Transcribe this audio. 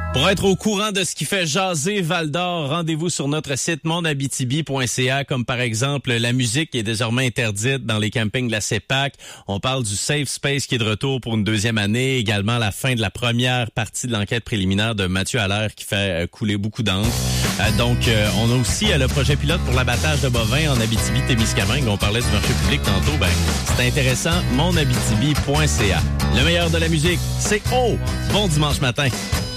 Pour être au courant de ce qui fait jaser Val-d'Or, rendez-vous sur notre site monabitibi.ca, comme par exemple la musique qui est désormais interdite dans les campings de la CEPAC. On parle du Safe Space qui est de retour pour une deuxième année. Également la fin de la première partie de l'enquête préliminaire de Mathieu Allaire qui fait couler beaucoup d'encre. On a aussi le projet pilote pour l'abattage de bovins en Abitibi-Témiscamingue. On parlait du marché public tantôt. C'est intéressant. monabitibi.ca. Le meilleur de la musique, c'est bon dimanche matin.